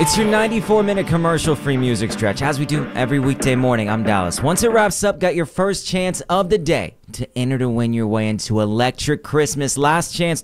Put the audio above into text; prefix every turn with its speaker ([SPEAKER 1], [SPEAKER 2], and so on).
[SPEAKER 1] It's your 94-minute commercial-free music stretch, as we do every weekday morning. I'm Dallas. Once it wraps up, got your first chance of the day to enter to win your way into Electric Christmas. Last chance